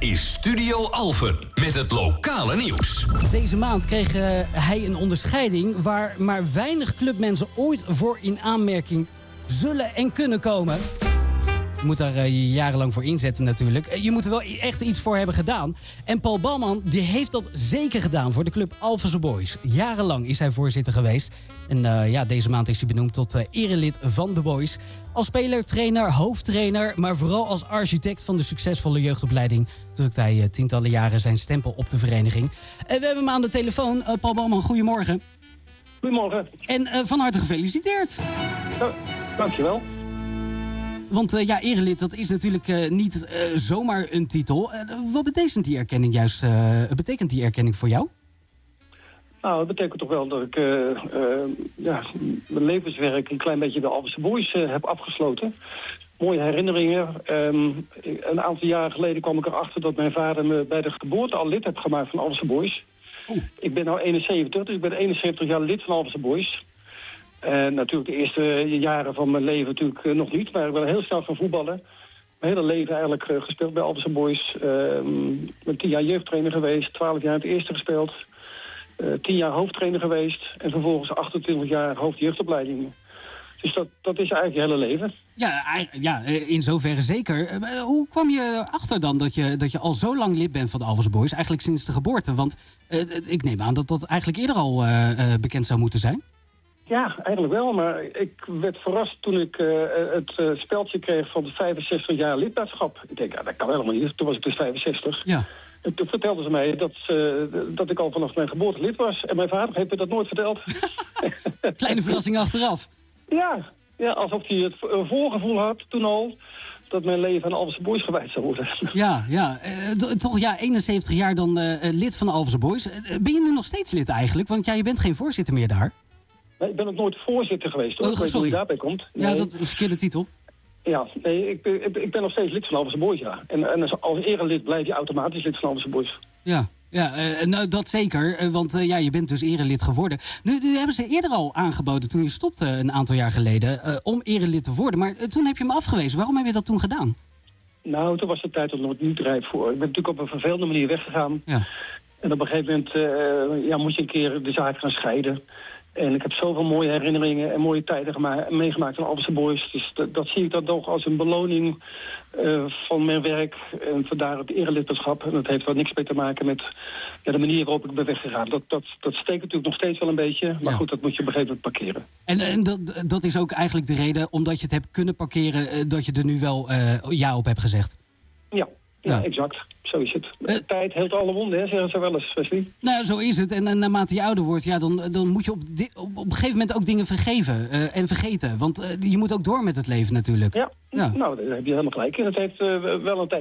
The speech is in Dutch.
is Studio Alphen met het lokale nieuws. Deze maand kreeg hij een onderscheiding waar maar weinig clubmensen ooit voor in aanmerking zullen en kunnen komen. Je moet daar jarenlang voor inzetten natuurlijk. Je moet er wel echt iets voor hebben gedaan. En Paul Balman die heeft dat zeker gedaan voor de club Alphense Boys. Jarenlang is hij voorzitter geweest. En deze maand is hij benoemd tot erelid van de Boys. Als speler, trainer, hoofdtrainer, maar vooral als architect van de succesvolle jeugdopleiding drukt hij tientallen jaren zijn stempel op de vereniging. We hebben hem aan de telefoon. Paul Balman, goedemorgen. Goedemorgen. En van harte gefeliciteerd. Dankjewel. Want erelid, dat is natuurlijk niet zomaar een titel. Wat betekent die erkenning juist? Betekent die erkenning voor jou? Nou, dat betekent toch wel dat ik mijn levenswerk een klein beetje bij Alphense Boys heb afgesloten. Mooie herinneringen. Een aantal jaren geleden kwam ik erachter dat mijn vader me bij de geboorte al lid heeft gemaakt van Alphense Boys. Ik ben nu 71, dus ik ben 71 jaar lid van Alphense Boys. Natuurlijk de eerste jaren van mijn leven natuurlijk nog niet, maar ik ben heel snel gaan voetballen. Mijn hele leven eigenlijk gespeeld bij Alphense Boys. Ben 10 jaar jeugdtrainer geweest, 12 jaar in het eerste gespeeld. 10 jaar hoofdtrainer geweest en vervolgens 28 jaar hoofdjeugdopleiding. Dus dat is eigenlijk je hele leven. Ja, in zoverre zeker. Hoe kwam je erachter dan dat je al zo lang lid bent van de Alphense Boys? Eigenlijk sinds de geboorte, want ik neem aan dat eigenlijk eerder al bekend zou moeten zijn. Ja, eigenlijk wel, maar ik werd verrast toen ik het speldje kreeg van de 65 jaar lidmaatschap. Ik denk, dat kan helemaal niet. Toen was ik dus 65. Ja. En toen vertelden ze mij dat ik al vanaf mijn geboorte lid was. En mijn vader heeft me dat nooit verteld. Kleine verrassing achteraf. Ja, alsof hij het voorgevoel had toen al dat mijn leven aan Alphense Boys gewijd zou worden. Ja. Toch 71 jaar dan lid van de Alphense Boys. Ben je nu nog steeds lid eigenlijk? Want je bent geen voorzitter meer daar. Nee, ik ben ook nooit voorzitter geweest, hoor. Oh, sorry. Hoe je daarbij komt. Nee. Ja, dat is een verkeerde titel. Ja, nee, ik ben nog steeds lid van Alphense Boys, ja. En als erelid blijf je automatisch lid van Alphense Boys. Nou, dat zeker. Want je bent dus erelid geworden. Nu hebben ze eerder al aangeboden, toen je stopte een aantal jaar geleden, om erelid te worden. Maar toen heb je me afgewezen. Waarom heb je dat toen gedaan? Nou, toen was de tijd er nog niet rijp voor. Ik ben natuurlijk op een vervelende manier weggegaan. Ja. En op een gegeven moment moet je een keer de zaak gaan scheiden. En ik heb zoveel mooie herinneringen en mooie tijden meegemaakt van Alphense Boys. Dus dat zie ik dan toch als een beloning van mijn werk. En vandaar het erelidmaatschap. En dat heeft wel niks mee te maken met de manier waarop ik ben weggegaan. Dat steekt natuurlijk nog steeds wel een beetje. Maar goed, dat moet je op een gegeven moment parkeren. En dat is ook eigenlijk de reden, omdat je het hebt kunnen parkeren, dat je er nu wel ja op hebt gezegd? Ja, exact. Zo is het. Tijd heelt alle wonden, hè, zeggen ze wel eens, Wesley. Nou, zo is het. En naarmate je ouder wordt, dan moet je op een gegeven moment ook dingen vergeven en vergeten. Want je moet ook door met het leven natuurlijk. Ja. Nou, daar heb je helemaal gelijk in. Het heeft wel een tijd